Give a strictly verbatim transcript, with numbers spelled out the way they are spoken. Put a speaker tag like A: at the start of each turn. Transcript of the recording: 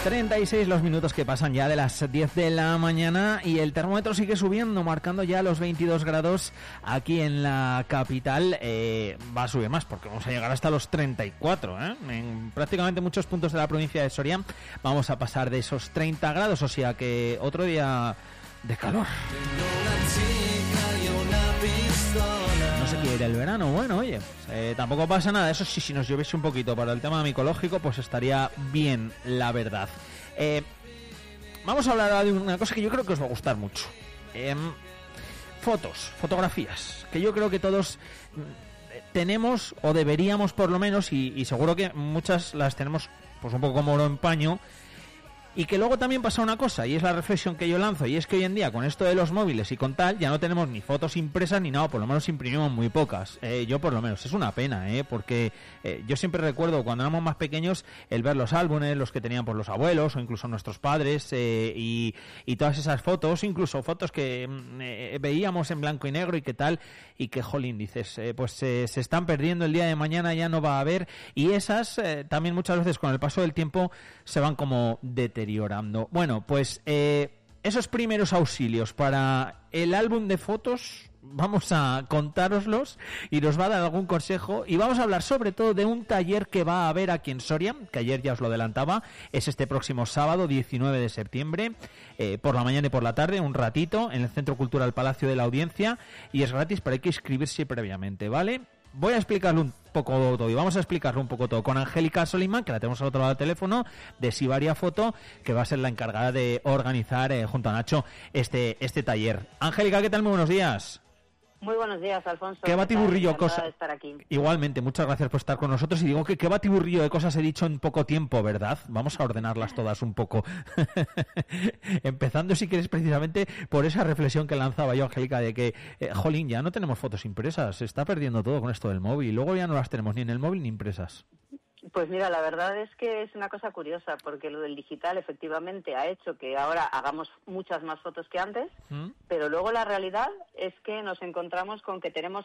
A: treinta y seis los minutos que pasan ya de las diez de la mañana y el termómetro sigue subiendo, marcando ya los veintidós grados aquí en la capital. Eh, va a subir más porque vamos a llegar hasta los treinta y cuatro, ¿eh? En prácticamente muchos puntos de la provincia de Soria vamos a pasar de esos treinta grados, o sea que otro día de calor. No se quiere el verano, bueno, oye, eh, tampoco pasa nada. Eso sí, si nos lloviese un poquito para el tema micológico, pues estaría bien, la verdad. Eh, vamos a hablar de una cosa que yo creo que os va a gustar mucho. Eh, fotos, fotografías, que yo creo que todos tenemos, o deberíamos por lo menos, y, y seguro que muchas las tenemos pues un poco como oro en paño. Y que luego también pasa una cosa, y es la reflexión que yo lanzo, y es que hoy en día con esto de los móviles y con tal, ya no tenemos ni fotos impresas ni nada, por lo menos imprimimos muy pocas. Eh, yo por lo menos, es una pena, eh, porque eh, yo siempre recuerdo cuando éramos más pequeños el ver los álbumes, los que tenían pues los abuelos o incluso nuestros padres, eh, y, y todas esas fotos, incluso fotos que eh, veíamos en blanco y negro y qué tal, y que jolín, dices, eh, pues eh, se están perdiendo, el día de mañana ya no va a haber, y esas eh, también muchas veces con el paso del tiempo se van como deteriorando. Llorando. Bueno, pues eh, esos primeros auxilios para el álbum de fotos vamos a contároslos y nos va a dar algún consejo, y vamos a hablar sobre todo de un taller que va a haber aquí en Soria, que ayer ya os lo adelantaba, es este próximo sábado diecinueve de septiembre, eh, por la mañana y por la tarde, un ratito, en el Centro Cultural Palacio de la Audiencia, y es gratis, pero hay que inscribirse previamente, ¿vale? Voy a explicarlo un poco todo y vamos a explicarlo un poco todo con Angélica Solimán, que la tenemos al otro lado del teléfono, de Sibaria Foto, que va a ser la encargada de organizar eh, junto a Nacho este este taller. Angélica, ¿qué tal? Muy buenos días.
B: Muy buenos días, Alfonso.
A: Qué batiburrillo de cosas.
B: De estar aquí.
A: Igualmente, muchas gracias por estar con nosotros. Y digo que qué batiburrillo de cosas he dicho en poco tiempo, ¿verdad? Vamos a ordenarlas todas un poco. Empezando, si quieres, precisamente por esa reflexión que lanzaba yo, Angélica, de que, eh, jolín, ya no tenemos fotos impresas. Se está perdiendo todo con esto del móvil. Luego ya no las tenemos ni en el móvil ni impresas.
B: Pues mira, la verdad es que es una cosa curiosa, porque lo del digital efectivamente ha hecho que ahora hagamos muchas más fotos que antes, ¿Mm? Pero luego la realidad es que nos encontramos con que tenemos